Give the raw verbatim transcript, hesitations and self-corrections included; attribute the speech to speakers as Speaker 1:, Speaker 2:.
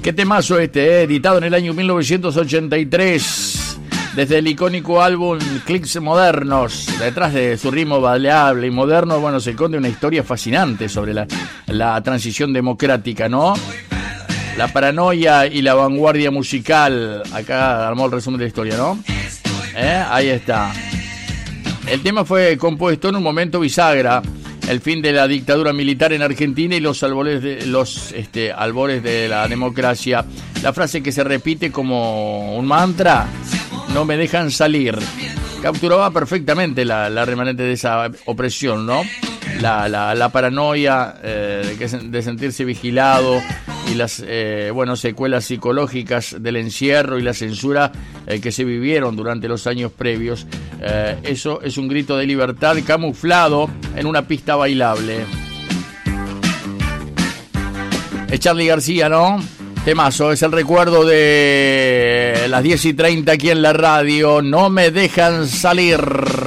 Speaker 1: Qué temazo este, eh, editado en el año mil novecientos ochenta y tres, desde el icónico álbum Clicks Modernos. Detrás de su ritmo baleable y moderno, bueno, se esconde una historia fascinante sobre la, la transición democrática, ¿no? La paranoia y la vanguardia musical. Acá armó el resumen de la historia, ¿no? ¿Eh? Ahí está. El tema fue compuesto en un momento bisagra, el fin de la dictadura militar en Argentina y los albores de, los este, albores de la democracia. La frase que se repite como un mantra: no me dejan salir, capturaba perfectamente la, la remanente de esa opresión, ¿no? La, la, la paranoia eh, de, de sentirse vigilado y las eh, bueno, secuelas psicológicas del encierro y la censura eh, que se vivieron durante los años previos. Eh, eso es un grito de libertad camuflado en una pista bailable. Es Charly García, ¿no? Temazo, es el recuerdo de las diez y treinta aquí en la radio. No me dejan salir.